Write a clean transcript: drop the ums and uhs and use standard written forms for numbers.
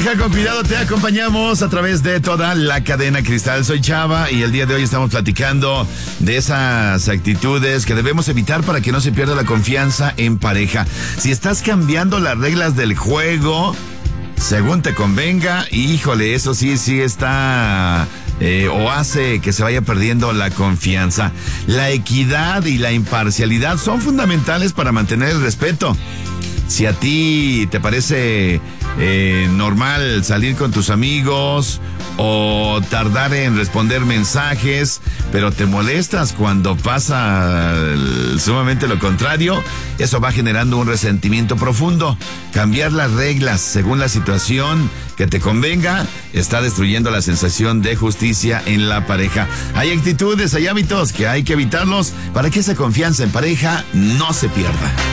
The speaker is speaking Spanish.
Maneja con cuidado, te acompañamos a través de toda la cadena Cristal. Soy Chava y el día de hoy estamos platicando de esas actitudes que debemos evitar para que no se pierda la confianza en pareja. Si estás cambiando las reglas del juego según te convenga, híjole, eso sí está o hace que se vaya perdiendo la confianza. La equidad y la imparcialidad son fundamentales para mantener el respeto. Si a ti te parece normal salir con tus amigos o tardar en responder mensajes, pero te molestas cuando pasa sumamente lo contrario, eso va generando un resentimiento profundo. Cambiar las reglas según la situación que te convenga está destruyendo la sensación de justicia en la pareja. Hay actitudes, hay hábitos que hay que evitarlos para que esa confianza en pareja no se pierda.